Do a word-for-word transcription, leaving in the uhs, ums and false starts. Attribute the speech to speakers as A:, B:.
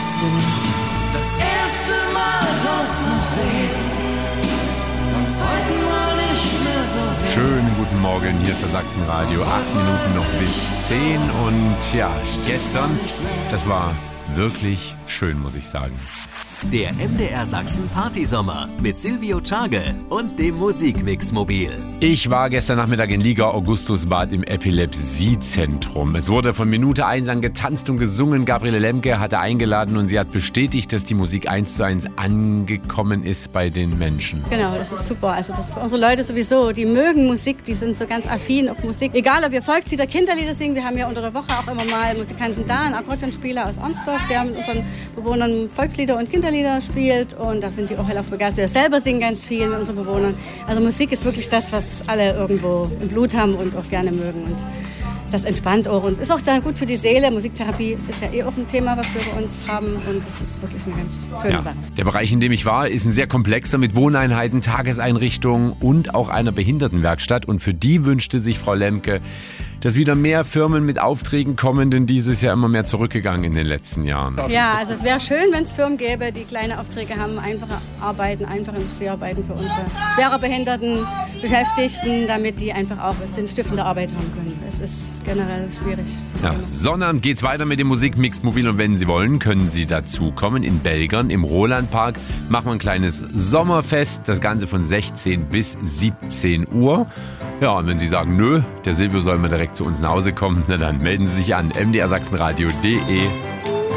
A: Destiny. Das erste Mal tut's noch weh, beim zweiten Mal nicht mehr so sehr.
B: Schönen guten Morgen, hier ist der Sachsenradio. Acht Minuten noch bis zehn und ja, gestern, das war wirklich schön, muss ich sagen.
C: Der M D R Sachsen Partysommer mit Silvio Tschage und dem Musikmix-Mobil.
B: Ich war gestern Nachmittag in Liga Augustusbad im Epilepsiezentrum. Es wurde von Minute eins an getanzt und gesungen. Gabriele Lemke hatte eingeladen und sie hat bestätigt, dass die Musik eins zu eins angekommen ist bei den Menschen.
D: Genau, das ist super. Also das unsere Leute sowieso, die mögen Musik, die sind so ganz affin auf Musik. Egal, ob wir Volkslieder, Kinderlieder singen, wir haben ja unter der Woche auch immer mal Musikanten da, einen Akkordeonspieler aus Arnsdorf, der mit unseren Bewohnern Volkslieder und Kinderlieder spielt und da sind die auch hellauf begeistert. Wir selber singen ganz viel mit unseren Bewohnern. Also Musik ist wirklich das, was alle irgendwo im Blut haben und auch gerne mögen und das entspannt auch und ist auch sehr gut für die Seele. Musiktherapie ist ja eh auch ein Thema, was wir bei uns haben und das ist wirklich eine ganz schöne
B: Ja.
D: Sache.
B: Der Bereich, in dem ich war, ist ein sehr komplexer mit Wohneinheiten, Tageseinrichtungen und auch einer Behindertenwerkstatt und für die wünschte sich Frau Lemke, dass wieder mehr Firmen mit Aufträgen kommen, denn dieses Jahr immer mehr zurückgegangen in den letzten Jahren.
D: Ja, also es wäre schön, wenn es Firmen gäbe, die kleine Aufträge haben, einfache Arbeiten, einfache Industriearbeiten für unsere schwerer Behinderten, Beschäftigten, damit die einfach auch sinnstiftende Arbeit haben können. Es ist generell schwierig.
B: Ja, Sonnabend geht's weiter mit dem Musikmix-Mobil und wenn Sie wollen, können Sie dazu kommen. In Belgern im Rolandpark machen wir ein kleines Sommerfest, das Ganze von sechzehn bis siebzehn Uhr. Ja, und wenn Sie sagen, nö, der Silvio soll mal direkt zu uns nach Hause kommen, na dann melden Sie sich an m d r sachsenradio punkt d e.